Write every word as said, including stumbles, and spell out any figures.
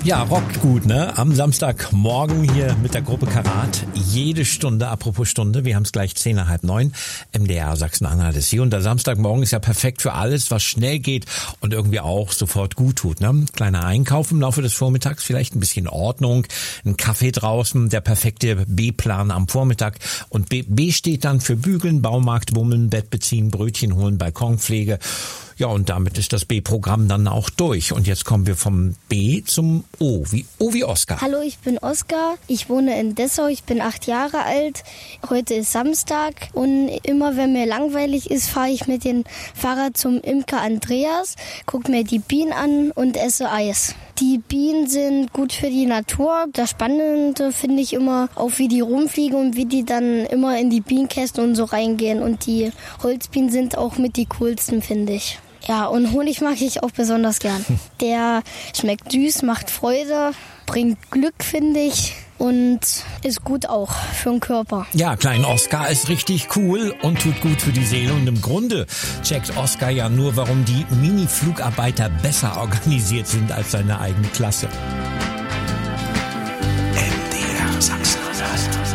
Ja, rockt gut, ne? Am Samstagmorgen hier mit der Gruppe Karat. Jede Stunde, apropos Stunde, wir haben es gleich zehn nach halb neun. M D R Sachsen-Anhalt ist hier. Und der Samstagmorgen ist ja perfekt für alles, was schnell geht und irgendwie auch sofort gut tut, ne? Kleiner Einkauf im Laufe des Vormittags, vielleicht ein bisschen Ordnung, ein Kaffee draußen, der perfekte B-Plan am Vormittag. Und B, B steht dann für Bügeln, Baumarkt, Bummeln, Bett beziehen, Brötchen holen, Balkonpflege. Ja, und damit ist das B-Programm dann auch durch. Und jetzt kommen wir vom B zum O, wie O wie Oskar. Hallo, ich bin Oskar. Ich wohne in Dessau. Ich bin acht Jahre alt. Heute ist Samstag. Und immer, wenn mir langweilig ist, fahre ich mit dem Fahrrad zum Imker Andreas, gucke mir die Bienen an und esse Eis. Die Bienen sind gut für die Natur. Das Spannende finde ich immer auch, wie die rumfliegen und wie die dann immer in die Bienenkästen und so reingehen. Und die Holzbienen sind auch mit die coolsten, finde ich. Ja, und Honig mag ich auch besonders gern. Der schmeckt süß, macht Freude, bringt Glück, finde ich. Und ist gut auch für den Körper. Ja, Klein Oskar ist richtig cool und tut gut für die Seele. Und im Grunde checkt Oskar ja nur, warum die Mini-Flugarbeiter besser organisiert sind als seine eigene Klasse. M D R Sachsen-Anhalt.